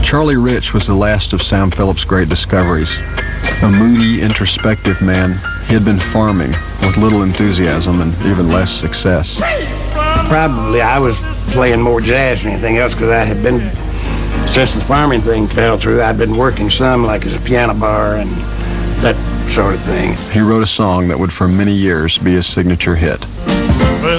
Charlie Rich was the last of Sam Phillips' great discoveries. A moody, introspective man, he had been farming with little enthusiasm and even less success. Probably I was playing more jazz than anything else because I had been, since the farming thing fell through, I'd been working some like as a piano bar and that sort of thing. He wrote a song that would for many years be his signature hit.